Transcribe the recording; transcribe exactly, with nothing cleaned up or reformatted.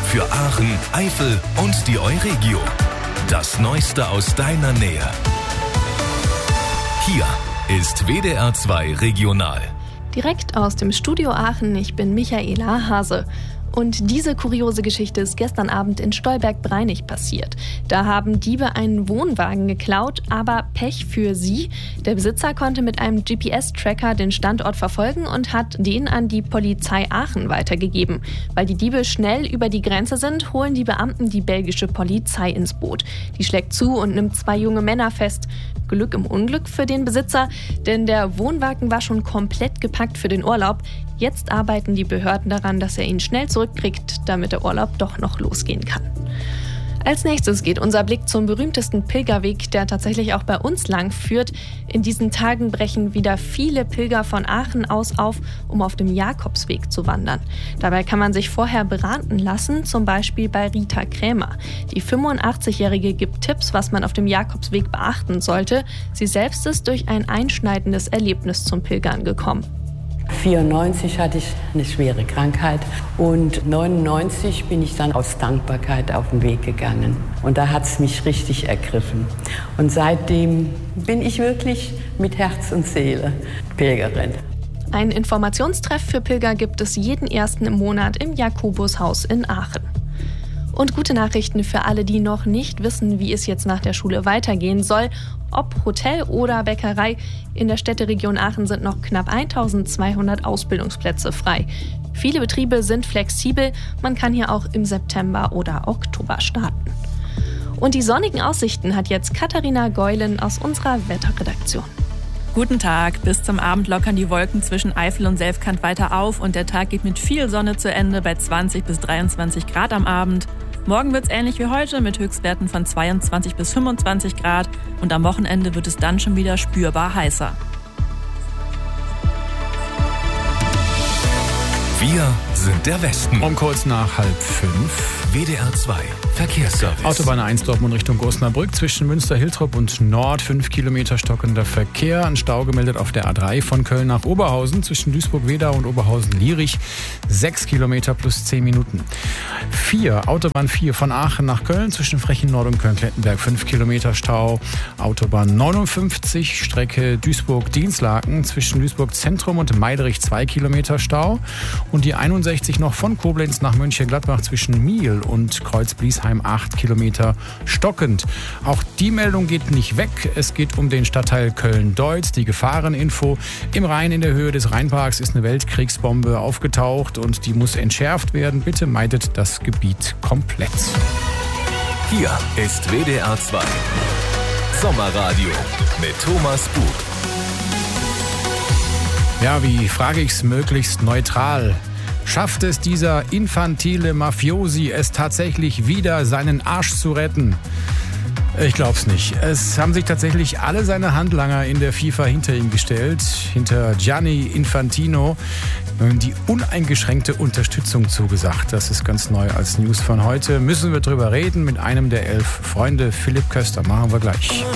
für Aachen, Eifel und die Euregio. Das Neueste aus deiner Nähe. Hier ist W D R zwei Regional. Direkt aus dem Studio Aachen, ich bin Michaela Hase. Und diese kuriose Geschichte ist gestern Abend in Stolberg-Breinig passiert. Da haben Diebe einen Wohnwagen geklaut, aber Pech für sie. Der Besitzer konnte mit einem G P S-Tracker den Standort verfolgen und hat den an die Polizei Aachen weitergegeben. Weil die Diebe schnell über die Grenze sind, holen die Beamten die belgische Polizei ins Boot. Die schlägt zu und nimmt zwei junge Männer fest. Glück im Unglück für den Besitzer, denn der Wohnwagen war schon komplett gepackt für den Urlaub. Jetzt arbeiten die Behörden daran, dass er ihn schnell zurückkriegt, damit der Urlaub doch noch losgehen kann. Als nächstes geht unser Blick zum berühmtesten Pilgerweg, der tatsächlich auch bei uns lang führt. In diesen Tagen brechen wieder viele Pilger von Aachen aus auf, um auf dem Jakobsweg zu wandern. Dabei kann man sich vorher beraten lassen, zum Beispiel bei Rita Krämer. Die fünfundachtzigjährige gibt Tipps, was man auf dem Jakobsweg beachten sollte. Sie selbst ist durch ein einschneidendes Erlebnis zum Pilgern gekommen. vierundneunzig hatte ich eine schwere Krankheit und neunundneunzig bin ich dann aus Dankbarkeit auf den Weg gegangen. Und da hat es mich richtig ergriffen. Und seitdem bin ich wirklich mit Herz und Seele Pilgerin. Ein Informationstreff für Pilger gibt es jeden ersten im Monat im Jakobushaus in Aachen. Und gute Nachrichten für alle, die noch nicht wissen, wie es jetzt nach der Schule weitergehen soll. Ob Hotel oder Bäckerei, in der Städteregion Aachen sind noch knapp eintausendzweihundert Ausbildungsplätze frei. Viele Betriebe sind flexibel, man kann hier auch im September oder Oktober starten. Und die sonnigen Aussichten hat jetzt Katharina Geulen aus unserer Wetterredaktion. Guten Tag. Bis zum Abend lockern die Wolken zwischen Eifel und Selfkant weiter auf und der Tag geht mit viel Sonne zu Ende bei zwanzig bis dreiundzwanzig Grad am Abend. Morgen wird es ähnlich wie heute mit Höchstwerten von zweiundzwanzig bis fünfundzwanzig Grad und am Wochenende wird es dann schon wieder spürbar heißer. Wir sind der Westen. Um kurz nach halb fünf. W D R zwei Verkehrsservice. Autobahn eins Dortmund Richtung Osnabrück zwischen Münster-Hiltrop und Nord. fünf Kilometer stockender Verkehr. Ein Stau gemeldet auf der A drei von Köln nach Oberhausen zwischen Duisburg-Wedau und Oberhausen-Lierich. sechs Kilometer plus zehn Minuten. vier. Autobahn vier von Aachen nach Köln zwischen Frechen-Nord und Köln-Klettenberg. fünf Kilometer Stau. Autobahn neunundfünfzig Strecke Duisburg-Dienstlaken zwischen Duisburg-Zentrum und Meiderich. zwei Kilometer Stau. Und die einundsechzig noch von Koblenz nach Mönchengladbach zwischen Miel und Kreuz-Bliesheim acht Kilometer stockend. Auch die Meldung geht nicht weg. Es geht um den Stadtteil Köln-Deutz. Die Gefahreninfo. Im Rhein in der Höhe des Rheinparks ist eine Weltkriegsbombe aufgetaucht und die muss entschärft werden. Bitte meidet das Gebiet komplett. Hier ist W D R zwei Sommerradio mit Thomas Bug. Ja, wie frage ich's möglichst neutral? Schafft es dieser infantile Mafiosi, es tatsächlich wieder seinen Arsch zu retten? Ich glaub's nicht. Es haben sich tatsächlich alle seine Handlanger in der FIFA hinter ihn gestellt, hinter Gianni Infantino, die uneingeschränkte Unterstützung zugesagt. Das ist ganz neu als News von heute. Müssen wir drüber reden mit einem der elf Freunde, Philipp Köster. Machen wir gleich.